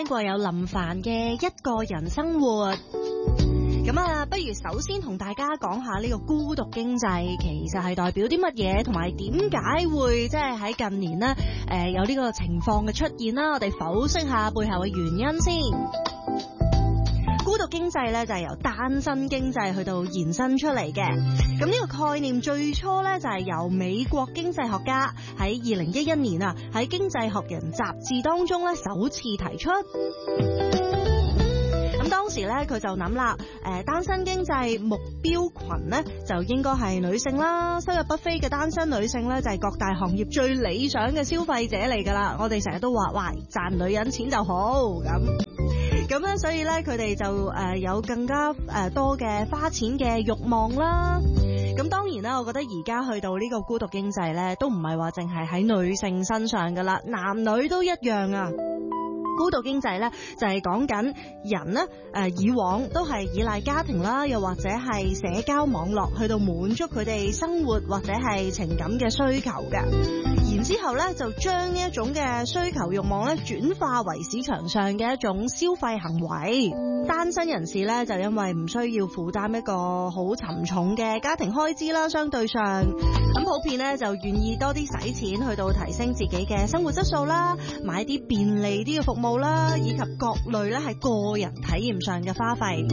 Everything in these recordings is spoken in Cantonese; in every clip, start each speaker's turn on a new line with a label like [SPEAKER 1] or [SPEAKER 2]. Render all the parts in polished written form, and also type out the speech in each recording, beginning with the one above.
[SPEAKER 1] 聽過有林凡嘅一個人生活。咁啊，不如首先同大家講下呢個孤獨經濟其實係代表啲乜嘢，同埋點解會即係喺近年呢有呢個情況嘅出現啦。我哋剖析下背後嘅原因先。孤獨經濟咧就係由單身經濟去到延伸出嚟嘅。咁呢個概念最初咧就係由美國經濟學家喺2011年啊喺經濟學人雜誌當中咧首次提出。咁當時咧佢就諗啦，單身經濟目標群咧就應該係女性啦，收入不菲嘅單身女性咧就係各大行業最理想嘅消費者嚟噶啦。我哋成日都話，喂，賺女人錢就好咁咧，所以咧佢哋就有更加多嘅花錢嘅慾望啦。咁當然啦，我覺得而家去到呢個孤獨經濟咧，都唔係話淨係喺女性身上噶啦，男女都一樣啊。孤獨經濟咧就係講緊人咧以往都係依賴家庭啦，又或者係社交網絡去到滿足佢哋生活或者係情感嘅需求嘅。然之後咧就將呢一種嘅需求慾望咧轉化為市場上嘅一種消費行為。單身人士咧就因為唔需要負擔一個好沉重嘅家庭開支啦，相對上咁普遍咧就願意多啲使錢去到提升自己嘅生活質素啦，買啲便利啲嘅服務啦，以及各類咧係個人體驗上嘅花費。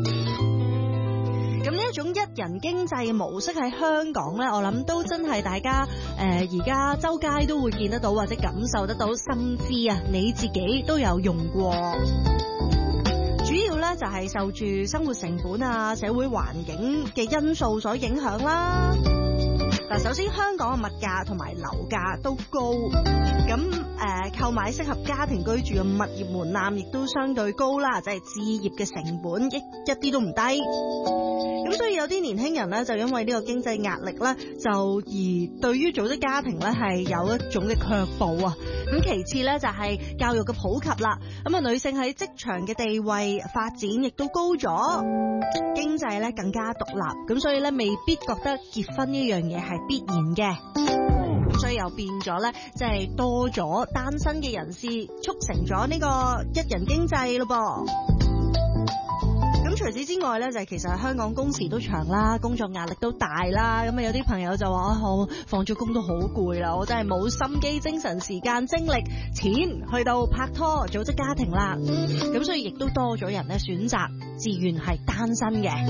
[SPEAKER 1] 咁呢一種一人經濟嘅模式喺香港咧，我諗都真係大家而家周街都會見得到或者感受得到，甚至啊你自己都有用過。主要咧就係受住生活成本啊、社會環境嘅因素所影響啦。嗱，首先香港嘅物價同埋樓價都高，咁購買適合家庭居住嘅物業門檻亦都相對高啦，就係置業嘅成本一啲都唔低。咁所以有啲年輕人咧就因為呢個經濟壓力咧，就而對於組織家庭咧係有一種嘅卻步啊。咁其次咧就係教育嘅普及啦，咁啊女性喺職場嘅地位發展亦都高咗，經濟咧更加獨立，咁所以咧未必覺得結婚呢樣嘢係必然嘅，咁所以又變咗咧即係多咗單身嘅人士，促成咗呢個一人經濟咯噃。咁除此之外咧，就係其實香港工時都長啦，工作壓力都大啦。咁啊有啲朋友就話：我放咗工都好攰啦，我真係冇心機、精神、時間、精力、錢去到拍拖、組織家庭啦。咁所以亦都多咗人咧選擇自願係單身嘅。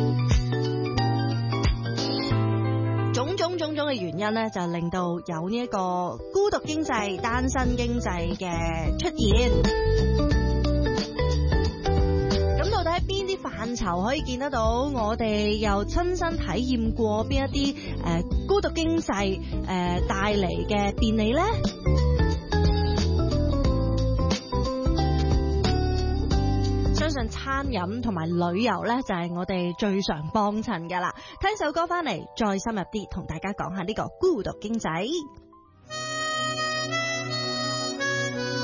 [SPEAKER 1] 種種嘅原因咧，就令到有呢一個孤獨經濟、單身經濟嘅出現。到底喺邊啲範疇可以見得到？我哋又親身體驗過邊一啲孤獨經濟帶嚟嘅便利呢？相信餐飲同埋旅遊呢，就係我哋最常幫襯噶啦。聽首歌翻嚟，再深入啲同大家講下呢個孤獨經濟。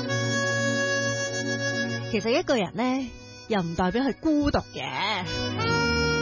[SPEAKER 1] 其實一個人呢，又唔代表係孤獨嘅。